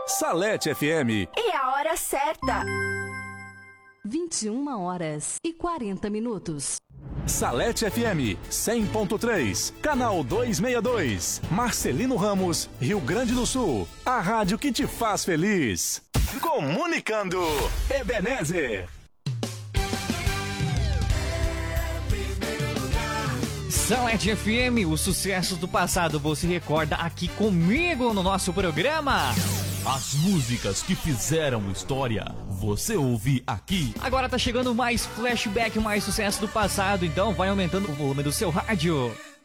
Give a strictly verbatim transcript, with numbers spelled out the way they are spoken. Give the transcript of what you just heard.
Salete F M. E a hora certa. vinte e uma horas e quarenta minutos. Salete F M cem ponto três, canal duzentos e sessenta e dois, Marcelino Ramos, Rio Grande do Sul. A rádio que te faz feliz. Comunicando, Ebenezer. Salete F M, os sucessos do passado você recorda aqui comigo no nosso programa. As músicas que fizeram história, você ouve aqui. Agora tá chegando mais flashback, mais sucesso do passado, então vai aumentando o volume do seu rádio.